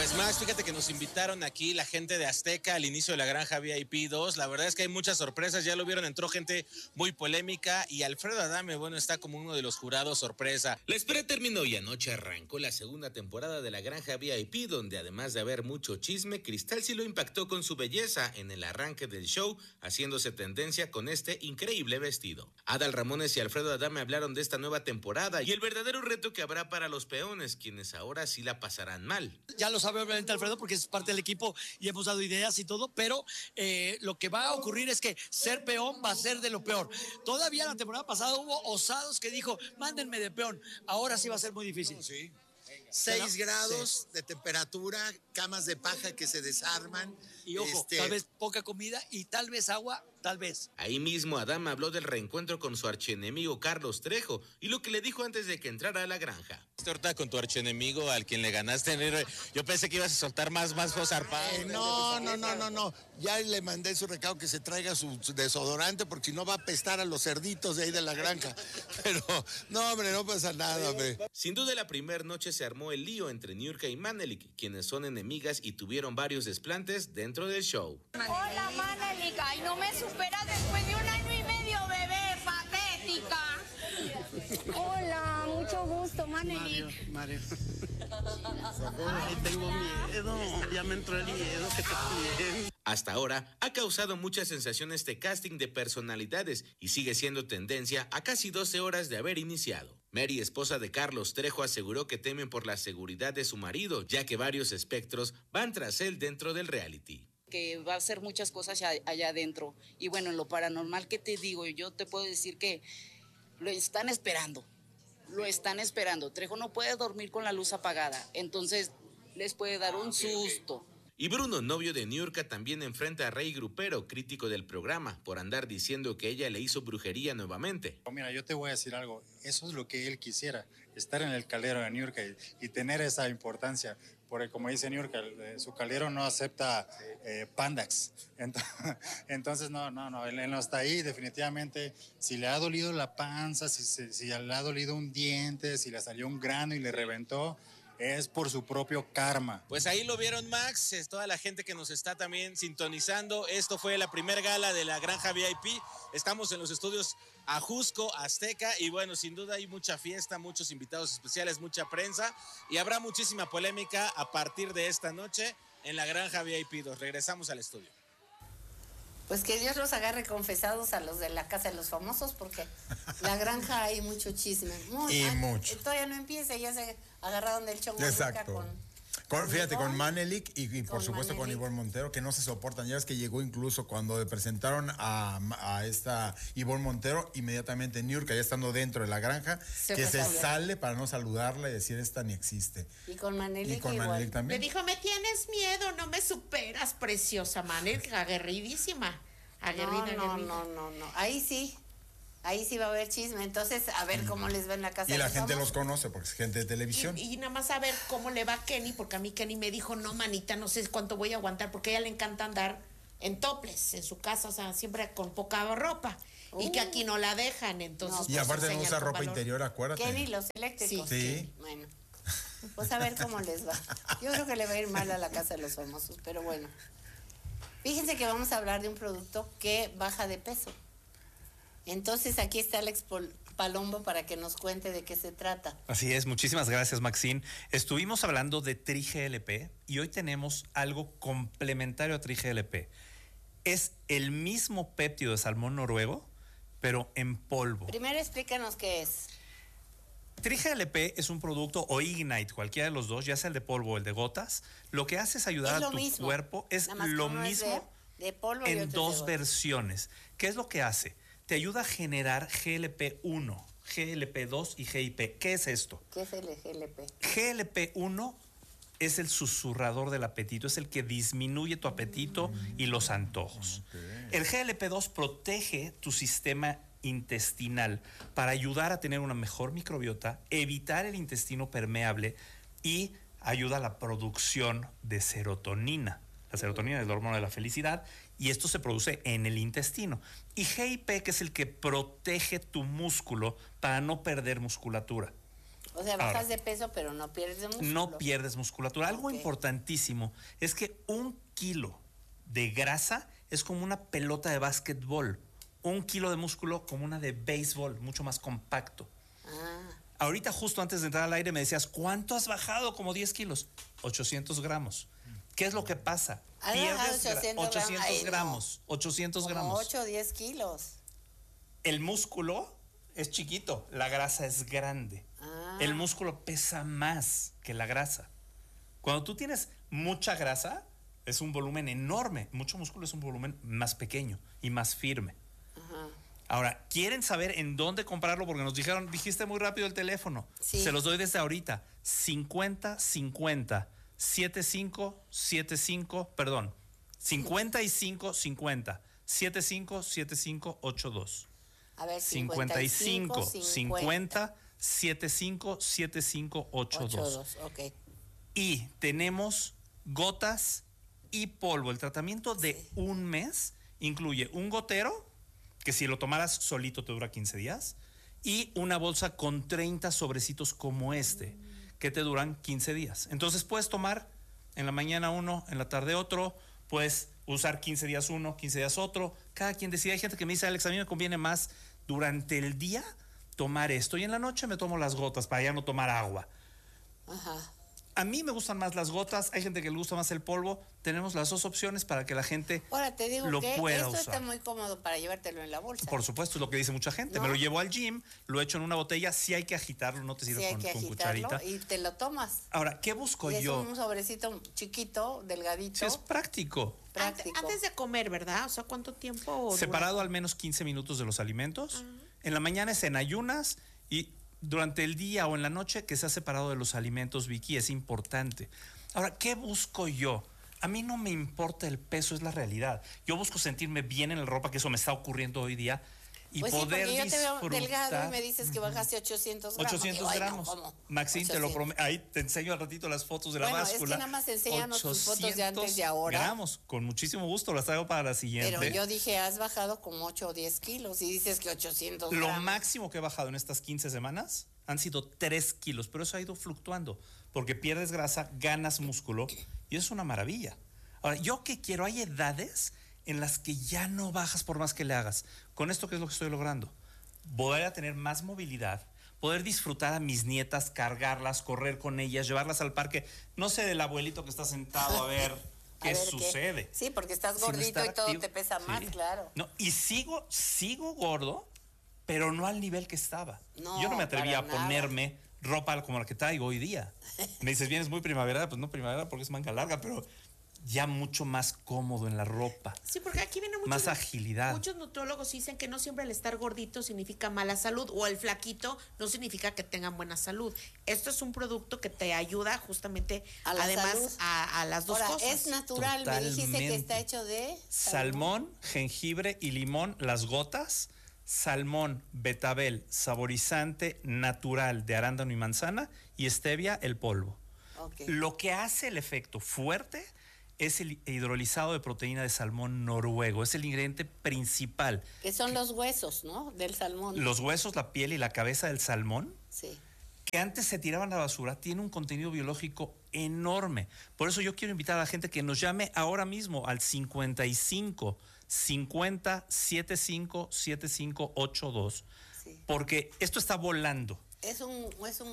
Pues Max, fíjate que nos invitaron aquí la gente de Azteca al inicio de la Granja VIP 2. La verdad es que hay muchas sorpresas, ya lo vieron, entró gente muy polémica y Alfredo Adame, bueno, está como uno de los jurados sorpresa. La espera terminó y anoche arrancó la segunda temporada de la Granja VIP, donde además de haber mucho chisme, Cristal sí lo impactó con su belleza en el arranque del show, haciéndose tendencia con este increíble vestido. Adal Ramones y Alfredo Adame hablaron de esta nueva temporada y el verdadero reto que habrá para los peones, quienes ahora sí la pasarán mal. Ya lo sabe obviamente Alfredo porque es parte del equipo y hemos dado ideas y todo, pero lo que va a ocurrir es que ser peón va a ser de lo peor. Todavía la temporada pasada hubo osados que dijo, mándenme de peón. Ahora sí va a ser muy difícil. Sí. 6 grados de temperatura, camas de paja que se desarman. Y ojo, tal vez poca comida y tal vez agua, tal vez. Ahí mismo Adame habló del reencuentro con su archienemigo Carlos Trejo y lo que le dijo antes de que entrara a la granja. Ahorita con tu archienemigo al quien le ganaste, yo pensé que ibas a soltar más zarpado. No. Ya le mandé su recado que se traiga su desodorante porque si no va a apestar a los cerditos de ahí de la granja. Pero no, hombre, no pasa nada, hombre. Sin duda la primera noche se armó el lío entre Niurka y Manelik, quienes son enemigas y tuvieron varios desplantes dentro del show. Hola Manelik, ay, no me superas después de 1 año y medio, bebé, patética. Hola, mucho gusto, Manelik. Mario. Ay, tengo miedo, ya me entró el miedo, que te Hasta ahora ha causado mucha sensación este casting de personalidades y sigue siendo tendencia a casi 12 horas de haber iniciado. Mary, esposa de Carlos Trejo, aseguró que temen por la seguridad de su marido, ya que varios espectros van tras él dentro del reality. Que va a hacer muchas cosas allá adentro. Y bueno, en lo paranormal que te digo, yo te puedo decir que lo están esperando. Trejo no puede dormir con la luz apagada, entonces les puede dar un susto. Y Bruno, novio de Niurka, también enfrenta a Rey Grupero, crítico del programa, por andar diciendo que ella le hizo brujería nuevamente. Mira, yo te voy a decir algo, eso es lo que él quisiera, estar en el caldero de Niurka y tener esa importancia, porque como dice Niurka, su caldero no acepta pandax, entonces no, él no está ahí, definitivamente, si le ha dolido la panza, si le ha dolido un diente, si le salió un grano y le reventó, es por su propio karma. Pues ahí lo vieron, Max, es toda la gente que nos está también sintonizando. Esto fue la primer gala de la Granja VIP. Estamos en los estudios Ajusco, Azteca, y bueno, sin duda hay mucha fiesta, muchos invitados especiales, mucha prensa, y habrá muchísima polémica a partir de esta noche en la Granja VIP 2. Regresamos al estudio. Pues que Dios los agarre confesados a los de la Casa de los Famosos, porque la granja hay mucho chisme. Mucho. Todavía no empieza, ya se agarraron del chongo. Exacto. Fíjate, con Manelik y por supuesto con Ivonne Montero, que no se soportan. Ya ves que llegó incluso cuando presentaron a esta Ivonne Montero, inmediatamente Niurka, ya estando dentro de la granja, se sale para no saludarla y decir esta ni existe. Y con Manelik también. Me dijo, me tienes miedo, no me superas, preciosa Manelik, aguerridísima. No. Ahí sí va a haber chisme, entonces a ver cómo les va en la casa. Y la gente los conoce porque es gente de televisión. Y nada más a ver cómo le va a Kenny, porque a mí Kenny me dijo, no, manita, no sé cuánto voy a aguantar, porque a ella le encanta andar en toples en su casa, o sea, siempre con poca ropa. Y que aquí no la dejan, entonces. Y aparte no usa ropa interior, acuérdate. Kenny, los eléctricos. Sí. Bueno, pues a ver cómo les va. Yo creo que le va a ir mal a la Casa de los Famosos, pero bueno. Fíjense que vamos a hablar de un producto que baja de peso. Entonces aquí está Alex Palombo para que nos cuente de qué se trata. Así es, muchísimas gracias, Maxine. Estuvimos hablando de TriGLP y hoy tenemos algo complementario a TriGLP. Es el mismo péptido de salmón noruego, pero en polvo. Primero explícanos qué es. TriGLP es un producto, o Ignite, cualquiera de los dos, ya sea el de polvo o el de gotas. Lo que hace es ayudar a tu cuerpo, es lo mismo de polvo en dos versiones. ¿Qué es lo que hace? Te ayuda a generar GLP-1, GLP-2 y GIP. ¿Qué es esto? ¿Qué es el GLP? GLP-1 es el susurrador del apetito, es el que disminuye tu apetito y los antojos. Okay. El GLP-2 protege tu sistema intestinal para ayudar a tener una mejor microbiota, evitar el intestino permeable y ayuda a la producción de serotonina. La serotonina es la hormona de la felicidad y esto se produce en el intestino. Y GIP, que es el que protege tu músculo para no perder musculatura. O sea, bajas Ahora, de peso, pero no pierdes de músculo. No pierdes musculatura. Algo Ok. importantísimo es que 1 kilo de grasa es como una pelota de básquetbol. 1 kilo de músculo como una de béisbol, mucho más compacto. Ah, Ahorita, justo antes de entrar al aire, me decías, ¿cuánto has bajado? Como 10 kilos. 800 gramos. ¿Qué es lo que pasa? ¿has bajado 800 Ay, no. gramos. 800 como gramos. 8 o 10 kilos. El músculo es chiquito, la grasa es grande. Ah. El músculo pesa más que la grasa. Cuando tú tienes mucha grasa, es un volumen enorme. Mucho músculo es un volumen más pequeño y más firme. Ajá. Ahora, ¿quieren saber en dónde comprarlo? Porque nos dijeron, dijiste muy rápido el teléfono. Sí. Se los doy desde ahorita. 50 75 perdón. 55 50 75 75 82. A ver, 55 50 75 75 82. 82, ok. Y tenemos gotas y polvo. El tratamiento de un mes incluye un gotero, que si lo tomaras solito te dura 15 días, y una bolsa con 30 sobrecitos como este, que te duran 15 días. Entonces puedes tomar en la mañana uno, en la tarde otro, puedes usar 15 días uno, 15 días otro. Cada quien decide. Hay gente que me dice, Alex, a mí me conviene más durante el día tomar esto y en la noche me tomo las gotas para ya no tomar agua. Ajá. A mí me gustan más las gotas, hay gente que le gusta más el polvo. Tenemos las dos opciones para que la gente Ahora te digo lo que pueda esto usar. está muy cómodo para llevártelo en la bolsa. Por supuesto, es lo que dice mucha gente. ¿No? Me lo llevo al gym, lo echo en una botella, sí hay que agitarlo, no te sirve Sí, hay con, que con agitarlo cucharita. y te lo tomas. Ahora, ¿qué busco Y es yo? un sobrecito chiquito, delgadito. Sí, es práctico. práctico. Antes de comer, ¿verdad? O sea, ¿cuánto tiempo dura? Separado al menos 15 minutos de los alimentos. En la mañana es en ayunas y durante el día o en la noche que sea separado de los alimentos, Vicky, es importante. Ahora, ¿qué busco yo? A mí no me importa el peso, es la realidad. Yo busco sentirme bien en la ropa, que eso me está ocurriendo hoy día, y pues poder sí, porque yo te veo disfrutar. delgado y me dices que bajaste 800 gramos. 800 Digo, ay, no, gramos. ¿cómo? Maxine, te lo 800. prometo. Ahí te enseño al ratito las fotos de la Bueno, báscula. es que nada más enséñanos tus fotos de antes y 800 ahora. gramos, con muchísimo gusto, las traigo para la siguiente. Pero yo dije, has bajado como 8 o 10 kilos y dices que 800 Lo gramos. máximo que he bajado en estas 15 semanas han sido 3 kilos, pero eso ha ido fluctuando, porque pierdes grasa, ganas músculo, y eso es una maravilla. Ahora, ¿yo qué quiero? Hay edades en las que ya no bajas por más que le hagas. Con esto, ¿qué es lo que estoy logrando? Poder a tener más movilidad, poder disfrutar a mis nietas, cargarlas, correr con ellas, llevarlas al parque, no sé, del abuelito que está sentado a ver A qué ver sucede. Sí, porque estás Sino gordito estar y todo activo. te pesa más, Sí. claro. No, y sigo gordo, pero no al nivel que estaba. No, Yo no me atrevía a para nada. ponerme ropa como la que traigo hoy día. Me dices, vienes muy primavera, pues no primavera porque es manga larga, pero ya mucho más cómodo en la ropa. Sí, porque aquí viene mucho. Más agilidad. Muchos nutriólogos dicen que no siempre el estar gordito significa mala salud o el flaquito no significa que tengan buena salud. Esto es un producto que te ayuda justamente, A la además, salud. a las dos Ahora, cosas. es natural, me dijiste que Totalmente. está hecho de Salmón, jengibre y limón, las gotas. Salmón, betabel, saborizante natural de arándano y manzana. Y stevia, el polvo. Ok. Lo que hace el efecto fuerte es el hidrolizado de proteína de salmón noruego. Es el ingrediente principal. Que son los huesos, ¿no? Del salmón. Los huesos, la piel y la cabeza del salmón, Sí. que antes se tiraban a la basura, tiene un contenido biológico enorme. Por eso yo quiero invitar a la gente que nos llame ahora mismo al 55 50 75 75 82, Sí. porque esto está volando. Es un